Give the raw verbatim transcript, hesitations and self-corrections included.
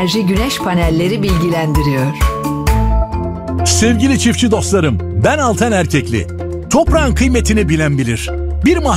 enerji güneş panelleri bilgilendiriyor. Sevgili çiftçi dostlarım, ben Altan Erkekli. Toprağın kıymetini bilen bilir. Bir